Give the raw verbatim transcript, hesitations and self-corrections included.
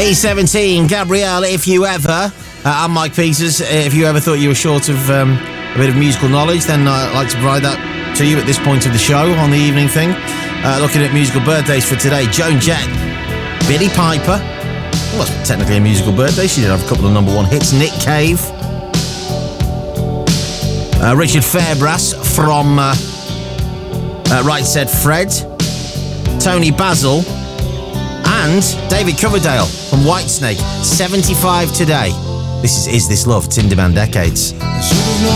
E seventeen, Gabrielle, If You Ever. Uh, I'm Mike Peters. If you ever thought you were short of um, a bit of musical knowledge, then I'd like to provide that to you at this point of the show on the evening thing. Uh, looking at musical birthdays for today. Joan Jett, Billie Piper. Well, it's technically a musical birthday. She did have a couple of number one hits. Nick Cave. Uh, Richard Fairbrass from uh, uh, Right Said Fred. Tony Basil. And David Coverdale from Whitesnake. seventy-five today. This is Is This Love? It's In Demand Decades.